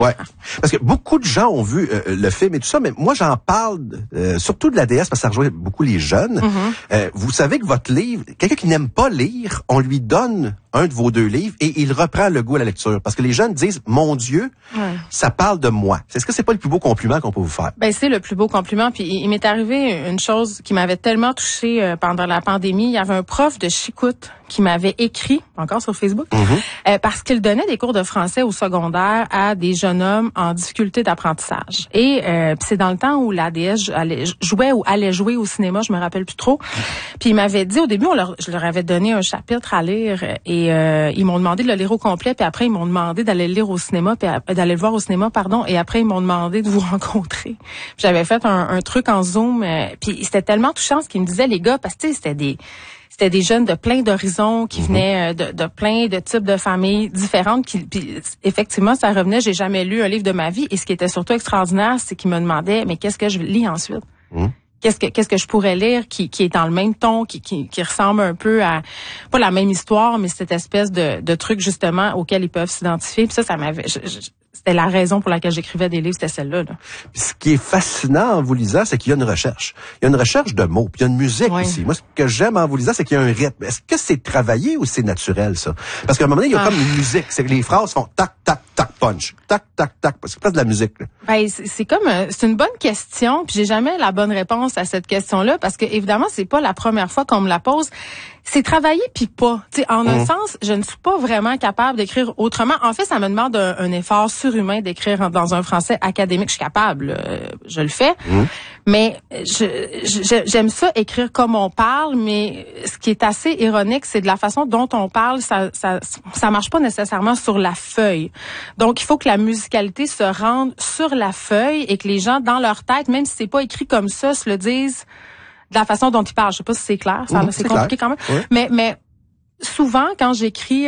Ouais, parce que beaucoup de gens ont vu le film et tout ça, mais moi j'en parle surtout de la déesse parce que ça rejoint beaucoup les jeunes. Vous savez que votre livre, quelqu'un qui n'aime pas lire, on lui donne un de vos 2 livres et il reprend le goût à la lecture. Parce que les jeunes disent, mon Dieu, ça parle de moi. Est-ce que c'est pas le plus beau compliment qu'on peut vous faire? Ben c'est le plus beau compliment. Puis il m'est arrivé une chose qui m'avait tellement touchée pendant la pandémie. Il y avait un prof de chicoute qui m'avait écrit, encore sur Facebook, parce qu'il donnait des cours de français au secondaire à des jeunes hommes en difficulté d'apprentissage. Et c'est dans le temps où la déesse jouait ou allait jouer au cinéma, je me rappelle plus trop. Puis il m'avait dit, au début, je leur avais donné un chapitre à lire et ils m'ont demandé de le lire au complet. Puis après, ils m'ont demandé d'aller le lire au cinéma, puis d'aller le voir au cinéma, pardon. Et après, ils m'ont demandé de vous rencontrer. Puis j'avais fait un truc en Zoom. Puis c'était tellement touchant ce qu'ils me disaient, les gars, parce que c'était des jeunes de plein d'horizons qui venaient de plein de types de familles différentes. Puis effectivement, ça revenait. J'ai jamais lu un livre de ma vie. Et ce qui était surtout extraordinaire, c'est qu'ils me demandaient, mais qu'est-ce que je lis ensuite? Qu'est-ce que je pourrais lire qui est dans le même ton, qui ressemble un peu à, pas la même histoire, mais cette espèce de truc justement auquel ils peuvent s'identifier. Puis ça m'avait... C'était la raison pour laquelle j'écrivais des livres, c'était celle-là. Là. Puis ce qui est fascinant en vous lisant, c'est qu'il y a une recherche. Il y a une recherche de mots, puis il y a une musique aussi. Moi, ce que j'aime en vous lisant, c'est qu'il y a un rythme. Est-ce que c'est travaillé ou c'est naturel, ça? Parce qu'à un moment donné, il y a comme une musique. C'est que les phrases font tac, tac, tac, punch. Tac, tac, tac. C'est presque de la musique. Là. Ben, c'est une bonne question, puis j'ai jamais la bonne réponse à cette question-là, parce que évidemment, c'est pas la première fois qu'on me la pose. C'est travailler puis pas. Tu sais, en un sens, je ne suis pas vraiment capable d'écrire autrement. En fait, ça me demande un effort surhumain d'écrire dans un français académique. Je suis capable, je le fais. Mais j'aime ça écrire comme on parle, mais ce qui est assez ironique, c'est de la façon dont on parle, ça marche pas nécessairement sur la feuille. Donc, il faut que la musicalité se rende sur la feuille et que les gens, dans leur tête, même si c'est pas écrit comme ça, se le disent de la façon dont ils parlent. Je sais pas si c'est clair, c'est compliqué quand même. Oui. Mais souvent, quand j'écris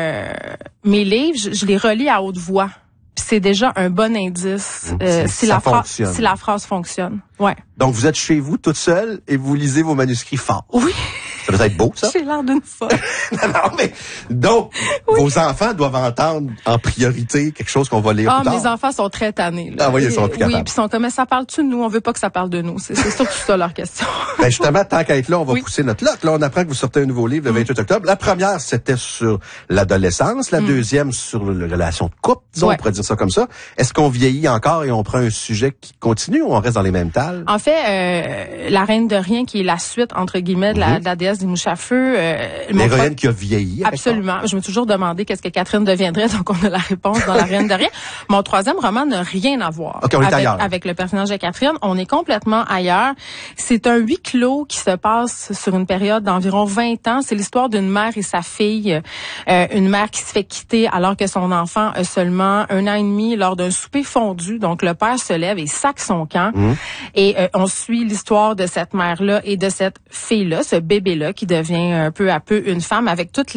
mes livres, je les relis à haute voix. Puis c'est déjà un bon indice si la phrase fonctionne. Ouais. Donc, vous êtes chez vous, toute seule, et vous lisez vos manuscrits forts. Oui. Ça doit être beau, ça? J'ai l'air d'une folle. Non, mais donc, vos enfants doivent entendre en priorité quelque chose qu'on va lire plus tard. Mes enfants sont très tannés. Là. Ah oui, ils sont plus capables. Oui, puis ils sont comme, ça parle-tu de nous? On veut pas que ça parle de nous. C'est surtout ça leur question. Ben justement, tant qu'à être là, on va pousser notre lot. Là, on apprend que vous sortez un nouveau livre le 28 octobre. La première, c'était sur l'adolescence. La deuxième, sur les relations de couple, disons, on pourrait dire ça comme ça. Est-ce qu'on vieillit encore et on prend un sujet qui continue ou on reste dans les mêmes tales? En fait, La Reine de Rien, qui est la suite, entre guillemets, de la déesse des mouches à feu. L'héroïne qui a vieilli. Absolument. Je me suis toujours demandé qu'est-ce que Catherine deviendrait, donc on a la réponse dans La Reine de Rien. Mon troisième roman n'a rien à voir avec le personnage de Catherine. On est complètement ailleurs. C'est un huis clos qui se passe sur une période d'environ 20 ans. C'est l'histoire d'une mère et sa fille. Une mère qui se fait quitter alors que son enfant a seulement 1 an et demi lors d'un souper fondu. Donc le père se lève et sac son camp. Et on suit l'histoire de cette mère-là et de cette fille-là, ce bébé-là qui devient peu à peu une femme avec toutes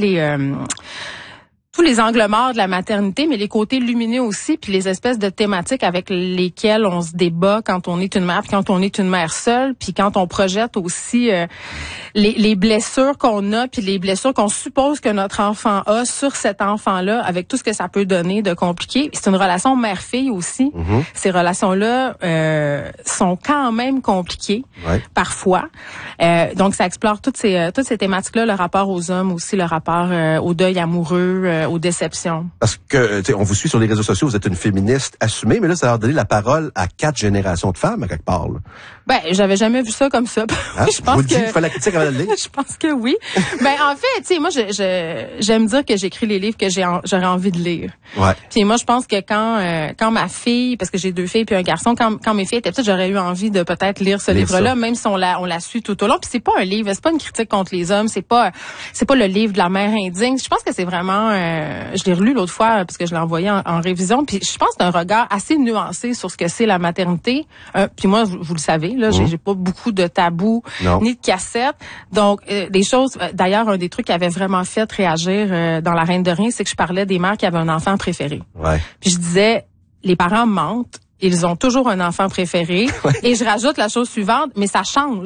tous les angles morts de la maternité, mais les côtés lumineux aussi, puis les espèces de thématiques avec lesquelles on se débat quand on est une mère, puis quand on est une mère seule, puis quand on projette aussi les blessures qu'on a, puis les blessures qu'on suppose que notre enfant a sur cet enfant-là, avec tout ce que ça peut donner de compliqué. C'est une relation mère-fille aussi. Ces relations-là sont quand même compliquées, parfois. Donc, ça explore toutes ces thématiques-là, le rapport aux hommes aussi, le rapport au deuil amoureux, aux déceptions. Parce que, on vous suit sur les réseaux sociaux, vous êtes une féministe assumée, mais là, ça a donné la parole à 4 générations de femmes, à quelque part. Là. Ben, j'avais jamais vu ça comme ça. Hein? Je pense vous dites qu'il faut la critique avant de le lire? Je pense que oui. Ben, en fait, tu sais, moi, j'aime dire que j'écris les livres que j'aurais envie de lire. Ouais. Puis moi, je pense que quand ma fille, parce que j'ai 2 filles puis un garçon, quand mes filles étaient petites, j'aurais eu envie de peut-être lire ce livre-là, même si on la suit tout au long. Puis c'est pas un livre, c'est pas une critique contre les hommes, c'est pas le livre de la mère indigne. Je pense que c'est vraiment, je l'ai relu l'autre fois parce que je l'ai envoyé en révision. Puis je pense que c'est un regard assez nuancé sur ce que c'est la maternité. Puis moi, vous le savez, là, j'ai pas beaucoup de tabous ni de cassettes. Donc des choses. D'ailleurs, un des trucs qui avait vraiment fait réagir dans La Reine de Rien, c'est que je parlais des mères qui avaient un enfant préféré. Ouais. Puis je disais, les parents mentent. Ils ont toujours un enfant préféré. Et je rajoute la chose suivante, mais ça change.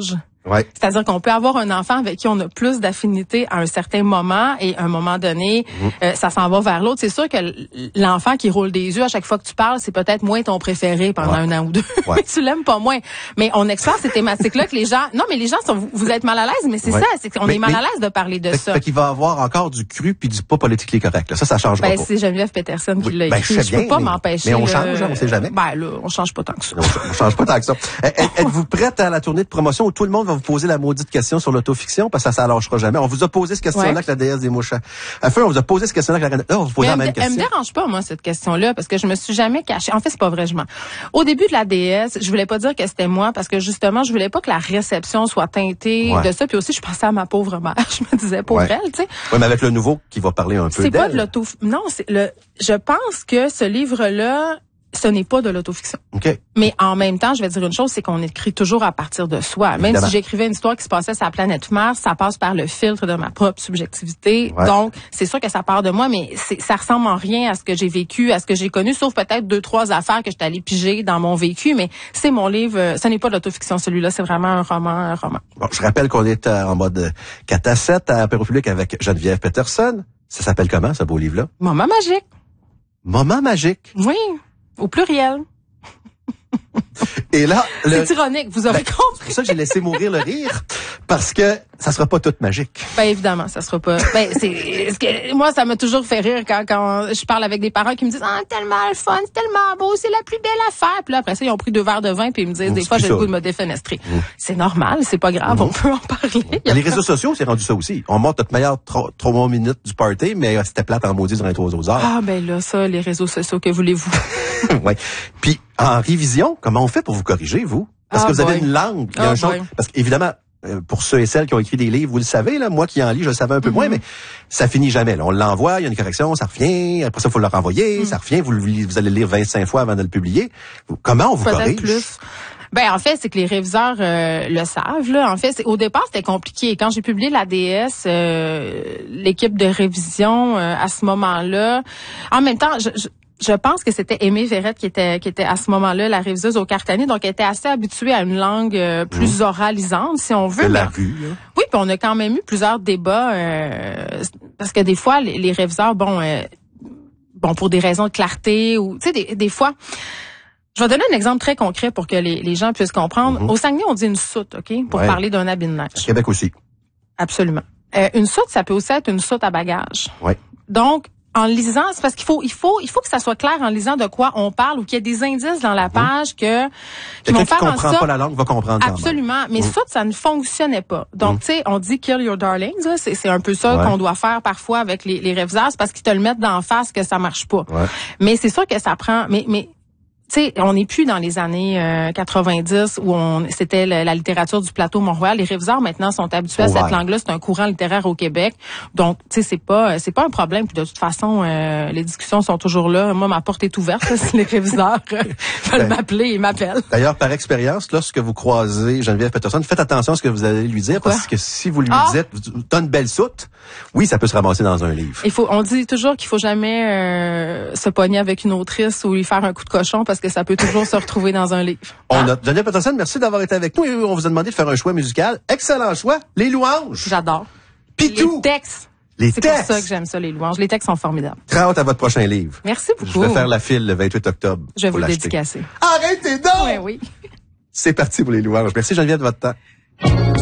Ouais. C'est-à-dire qu'on peut avoir un enfant avec qui on a plus d'affinité à un certain moment et à un moment donné, ça s'en va vers l'autre. C'est sûr que l'enfant qui roule des yeux à chaque fois que tu parles, c'est peut-être moins ton préféré pendant un an ou deux. Ouais. Tu l'aimes pas moins. Mais on explore ces thématiques-là que les gens... Non, mais les gens vous êtes mal à l'aise, mais c'est ça. C'est qu'on est mal à l'aise de parler de ça. Fait qu'il va avoir encore du cru puis du pas politiquement correct. Là. Ça changera pas. C'est Geneviève Peterson qui l'a écrit. Je peux pas m'empêcher. Mais on change, on sait jamais. Ben là, on change pas tant que ça. On change pas tant que ça. Êtes-vous prête à la tournée de promotion où tout le monde va vous poser la maudite question sur l'autofiction parce que ça lâchera jamais? On vous a posé cette question-là avec la déesse des mouches à feu. On vous a posé cette question-là avec la reine. Là, on vous pose la même question. Elle me dérange pas, moi, cette question-là, parce que je me suis jamais cachée. En fait, c'est pas vrai, au début de la déesse, je voulais pas dire que c'était moi parce que justement, je voulais pas que la réception soit teintée de ça. Puis aussi, je pensais à ma pauvre mère. Je me disais, pauvre elle, tu sais. Oui, mais avec le nouveau qui va parler un peu d'elle. C'est pas de non, je pense que ce livre-là, ce n'est pas de l'autofiction. Okay. Mais en même temps, je vais dire une chose, c'est qu'on écrit toujours à partir de soi. Évidemment. Même si j'écrivais une histoire qui se passait sur la planète Mars, ça passe par le filtre de ma propre subjectivité. Ouais. Donc, c'est sûr que ça part de moi, mais ça ressemble en rien à ce que j'ai vécu, à ce que j'ai connu, sauf peut-être 2-3 affaires que j'étais allée piger dans mon vécu. Mais c'est mon livre, ce n'est pas de l'autofiction, celui-là. C'est vraiment un roman. Bon, je rappelle qu'on est en mode 4 à 7 à Apéro Public avec Geneviève Peterson. Ça s'appelle comment, ce beau livre-là? Moment magique. Moment magique? Oui. Au pluriel. Et là, c'est ironique, vous aurez compris. C'est pour ça que j'ai laissé mourir le rire, parce que ça sera pas tout magique. Ben évidemment, ça sera pas. Moi, ça m'a toujours fait rire quand je parle avec des parents qui me disent tellement le fun, c'est tellement beau, c'est la plus belle affaire. Puis là après ça, ils ont pris 2 verres de vin puis ils me disent des fois j'ai le goût de me défenestrer. C'est normal, c'est pas grave, on peut en parler. Les réseaux sociaux, c'est rendu ça aussi. On montre notre meilleure 3 minutes du party, mais c'était plate en maudit durant les 3 heures. Ah ben là, ça, les réseaux sociaux, que voulez-vous? Ouais. Puis en révision, comment on fait pour vous corriger, vous? Parce que vous avez une langue, il y a un chose. Parce qu'évidemment, pour ceux et celles qui ont écrit des livres, vous le savez, là, moi qui en lis, je le savais un peu moins, mais ça finit jamais. Là. On l'envoie, il y a une correction, ça revient, après ça, il faut le renvoyer, ça revient, vous allez le lire 25 fois avant de le publier. Comment on vous corrige? Plus. Ben en fait, c'est que les réviseurs le savent. Là. En fait, au départ, c'était compliqué. Quand j'ai publié la DS, l'équipe de révision à ce moment-là, en même temps, je pense que c'était Aimée Verrette qui était à ce moment-là la réviseuse au Cartani, donc elle était assez habituée à une langue plus oralisante, si on veut. De la rue, là. Oui, puis on a quand même eu plusieurs débats parce que des fois les réviseurs, pour des raisons de clarté ou tu sais des fois. Je vais donner un exemple très concret pour que les gens puissent comprendre. Au Saguenay, on dit une soute, OK, pour parler d'un habit de neige. Au Québec aussi. Absolument. Une soute, ça peut aussi être une soute à bagages. Oui. Donc en lisant, c'est parce qu'il faut que ça soit clair en lisant de quoi on parle ou qu'il y ait des indices dans la page qui vont faire en sorte. Quelqu'un qui comprend pas la langue va comprendre. Absolument. Mais ça ne fonctionnait pas. Donc, tu sais, on dit kill your darlings, là. C'est un peu ça qu'on doit faire parfois avec les réviseurs. C'est parce qu'ils te le mettent d'en face que ça marche pas. Ouais. Mais c'est sûr que ça prend, mais, tu sais, on n'est plus dans les années 90 où c'était la littérature du plateau Mont-Royal. Les réviseurs maintenant sont habitués à cette langue-là. C'est un courant littéraire au Québec. Donc, tu sais, c'est pas un problème. Puis de toute façon, les discussions sont toujours là. Moi, ma porte est ouverte. Si les réviseurs veulent m'appeler, ils m'appellent. D'ailleurs, par expérience, lorsque vous croisez Geneviève Peterson, faites attention à ce que vous allez lui dire, parce que si vous lui dites, t'as une belle soute, oui, ça peut se ramasser dans un livre. On dit toujours qu'il faut jamais se pogner avec une autrice ou lui faire un coup de cochon parce que ça peut toujours se retrouver dans un livre. On note. Geneviève Peterson, merci d'avoir été avec nous. Et on vous a demandé de faire un choix musical. Excellent choix. Les louanges. J'adore. Pitou. Les textes. C'est pour ça que j'aime ça, les louanges. Les textes sont formidables. Très hâte à votre prochain livre. Merci beaucoup. Je vais faire la file le 28 octobre. Je vais vous le dédicacer. Arrêtez donc! Oui. C'est parti pour les louanges. Merci Geneviève de votre temps.